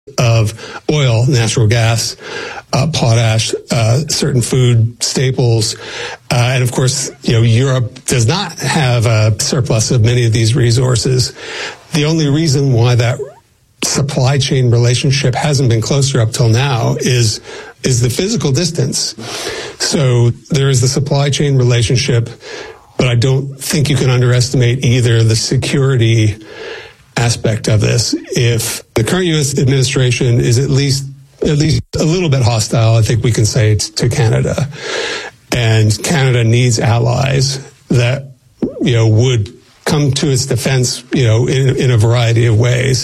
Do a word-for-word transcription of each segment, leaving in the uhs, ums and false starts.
of oil, natural gas, uh, potash, uh, certain food staples. Uh, and of course, you know, Europe does not have a surplus of many of these resources. The only reason why that supply chain relationship hasn't been closer up till now is is the physical distance. So there is the supply chain relationship, but I don't think you can underestimate either the security aspect of this. If the current U S administration is at least at least a little bit hostile, I think we can say it's to Canada. And Canada needs allies that, you know, would come to its defense, you know, in, in a variety of ways.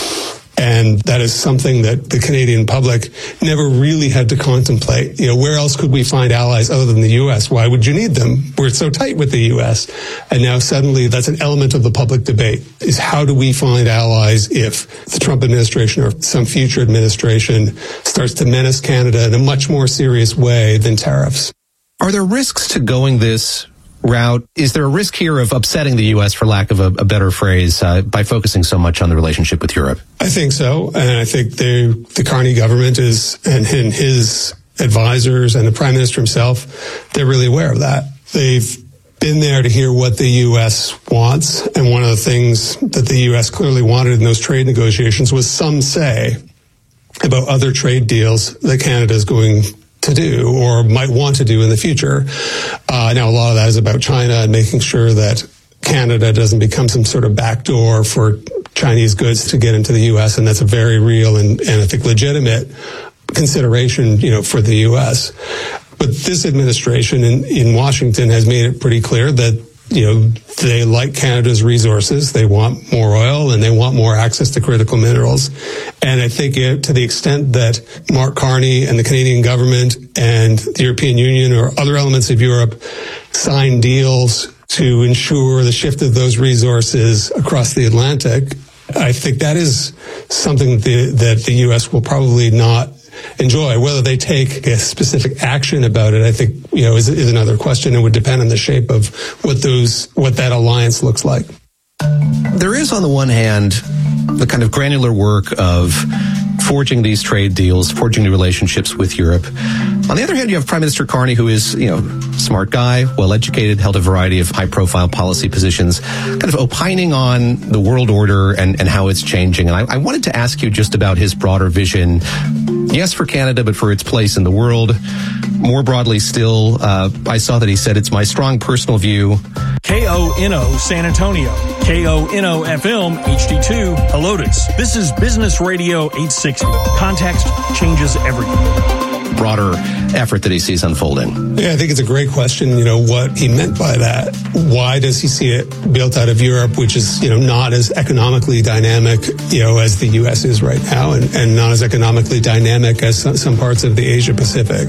And that is something that the Canadian public never really had to contemplate. You know, where else could we find allies other than the U S? Why would you need them? We're so tight with the U S. And now suddenly that's an element of the public debate, is how do we find allies if the Trump administration or some future administration starts to menace Canada in a much more serious way than tariffs? Are there risks to going this route? Is there a risk here of upsetting the U S, for lack of a, a better phrase, uh, by focusing so much on the relationship with Europe? I think so. And I think they, the Carney government is, and, and his advisors and the Prime Minister himself, they're really aware of that. They've been there to hear what the U S wants. And one of the things that the U S clearly wanted in those trade negotiations was some say about other trade deals that Canada is going to do or might want to do in the future. Uh, now, a lot of that is about China and making sure that Canada doesn't become some sort of backdoor for Chinese goods to get into the U S, and that's a very real and, and I think legitimate consideration, you know, for the U S. But this administration in, in Washington has made it pretty clear that, you know, they like Canada's resources. They want more oil and they want more access to critical minerals. And I think it, to the extent that Mark Carney and the Canadian government and the European Union or other elements of Europe sign deals to ensure the shift of those resources across the Atlantic, I think that is something that the, that the U S will probably not enjoy. Whether they take a specific action about it, I think, you know, is, is another question. It would depend on the shape of what those, what that alliance looks like. There is, on the one hand, the kind of granular work of forging these trade deals, forging new relationships with Europe. On the other hand, you have Prime Minister Carney, who is, you know, smart guy, well-educated, held a variety of high-profile policy positions, kind of opining on the world order and, and how it's changing. And I, I wanted to ask you just about his broader vision, yes, for Canada, but for its place in the world. More broadly still, uh, I saw that he said, it's my strong personal view. K O N O San Antonio, K O N O F M H D two Helotes. This is Business Radio eight sixty. Context changes everything. Broader effort that he sees unfolding. Yeah, I think it's a great question, you know, what he meant by that. Why does he see it built out of Europe, which is, you know, not as economically dynamic, you know, as the U S is right now, and, and not as economically dynamic as some, some parts of the Asia Pacific.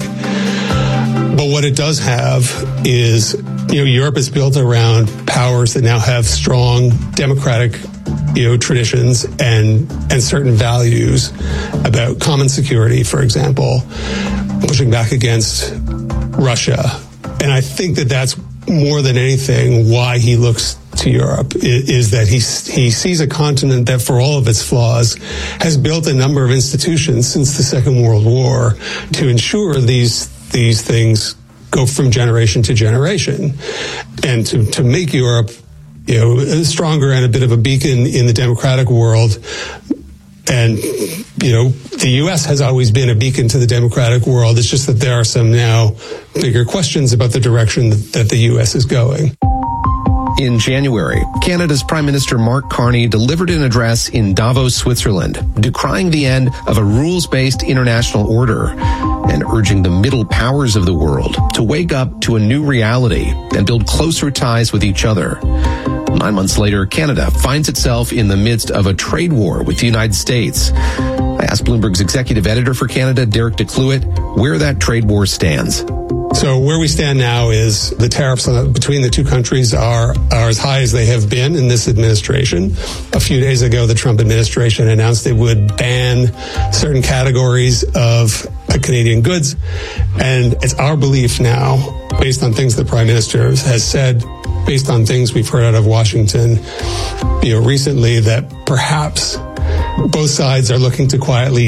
But what it does have is, you know, Europe is built around powers that now have strong democratic, you know, traditions and, and certain values about common security, for example, pushing back against Russia. And I think that that's more than anything why he looks to Europe, is, is that he, he sees a continent that, for all of its flaws, has built a number of institutions since the Second World War to ensure these these things go from generation to generation, and to, to make Europe, you know, stronger and a bit of a beacon in the democratic world. And, you know, the U S has always been a beacon to the democratic world. It's just that there are some now bigger questions about the direction that, that the U S is going. In January, Canada's Prime Minister Mark Carney delivered an address in Davos, Switzerland, decrying the end of a rules-based international order and urging the middle powers of the world to wake up to a new reality and build closer ties with each other. Nine months later, Canada finds itself in the midst of a trade war with the United States. I asked Bloomberg's executive editor for Canada, Derek DeCluett, where that trade war stands. So where we stand now is the tariffs between the two countries are, are as high as they have been in this administration. A few days ago, the Trump administration announced it would ban certain categories of Canadian goods. And it's our belief now, based on things the Prime Minister has said, based on things we've heard out of Washington, you know, recently, that perhaps both sides are looking to quietly